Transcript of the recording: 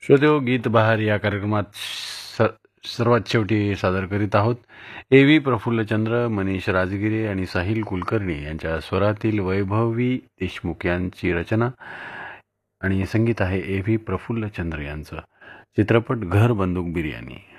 श्रोतेहो, गीत बहार या कार्यक्रमात सर्वात शेवटी सादर करीत आहोत ए.व्ही. प्रफुल्लचंद्र, मनीष राजगिरे आणि साहिल कुलकर्णी यांच्या स्वरातील वैभवी देशमुख यांची रचना आणि संगीत आहे ए.व्ही. प्रफुल्लचंद्र यांचं. चित्रपट घर बंदूक बिर्याणी.